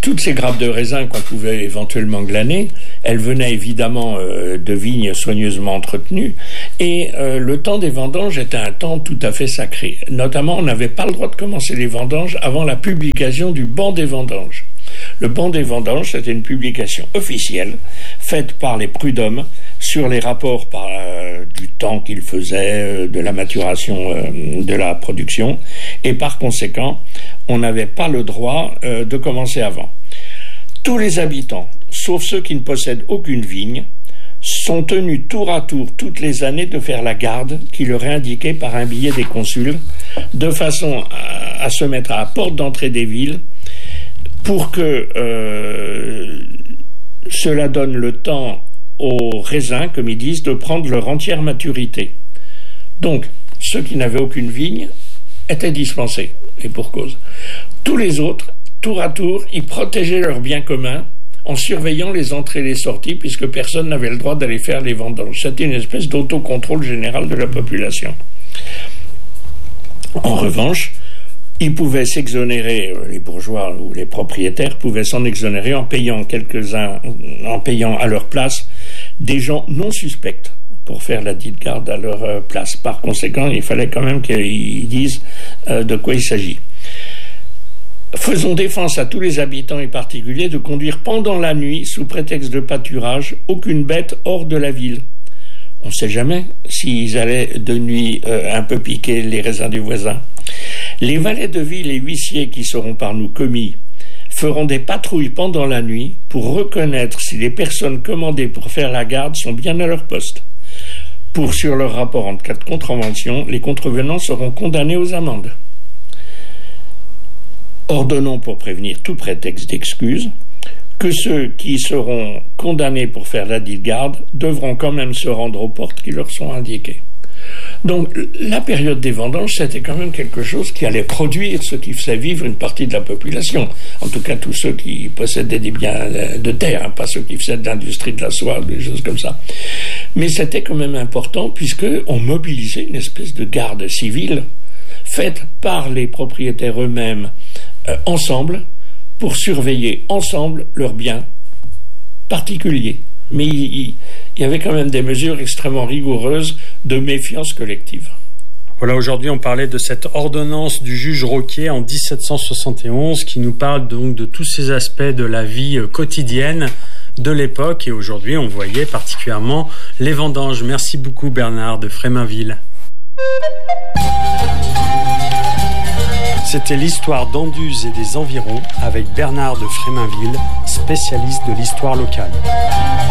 toutes ces grappes de raisin qu'on pouvait éventuellement glaner, elles venaient évidemment de vignes soigneusement entretenues, et le temps des vendanges était un temps tout à fait sacré. Notamment, on n'avait pas le droit de commencer les vendanges avant la publication du banc des vendanges. Le banc des vendanges, c'était une publication officielle faite par les prud'hommes sur les rapports du temps qu'il faisait, de la maturation de la production, et par conséquent, on n'avait pas le droit de commencer avant. Tous les habitants, sauf ceux qui ne possèdent aucune vigne, sont tenus tour à tour toutes les années de faire la garde qui leur est indiquée par un billet des consuls, de façon à se mettre à la porte d'entrée des villes pour que cela donne le temps aux raisins, comme ils disent, de prendre leur entière maturité. Donc, ceux qui n'avaient aucune vigne étaient dispensés, et pour cause. Tous les autres, tour à tour, ils protégeaient leurs biens communs en surveillant les entrées et les sorties, puisque personne n'avait le droit d'aller faire les vendanges. C'était une espèce d'autocontrôle général de la population. En revanche, ils pouvaient s'exonérer, les bourgeois ou les propriétaires pouvaient s'en exonérer en payant à leur place des gens non suspects pour faire la dite garde à leur place. Par conséquent, il fallait quand même qu'ils disent de quoi il s'agit. Faisons défense à tous les habitants et particuliers de conduire pendant la nuit, sous prétexte de pâturage, aucune bête hors de la ville. On ne sait jamais s'ils allaient de nuit un peu piquer les raisins des voisins. Les valets de ville et huissiers qui seront par nous commis feront des patrouilles pendant la nuit pour reconnaître si les personnes commandées pour faire la garde sont bien à leur poste. Sur leur rapport en cas de contravention, les contrevenants seront condamnés aux amendes. Ordonnons, pour prévenir tout prétexte d'excuse, que ceux qui seront condamnés pour faire la dite garde devront quand même se rendre aux portes qui leur sont indiquées. Donc la période des vendanges, c'était quand même quelque chose qui allait produire ce qui faisait vivre une partie de la population. En tout cas, tous ceux qui possédaient des biens de terre, pas ceux qui faisaient de l'industrie de la soie, des choses comme ça. Mais c'était quand même important puisqu'on mobilisait une espèce de garde civile faite par les propriétaires eux-mêmes ensemble pour surveiller ensemble leurs biens particuliers. Mais il y avait quand même des mesures extrêmement rigoureuses de méfiance collective. Voilà, aujourd'hui on parlait de cette ordonnance du juge Roquier en 1771 qui nous parle donc de tous ces aspects de la vie quotidienne de l'époque, et aujourd'hui on voyait particulièrement les vendanges. Merci beaucoup Bernard de Fréminville. C'était l'histoire d'Anduze et des environs avec Bernard de Fréminville, spécialiste de l'histoire locale.